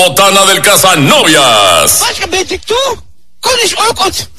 Botana del Casanovias. Wat gebeurt ik toe? Kon is ook wat.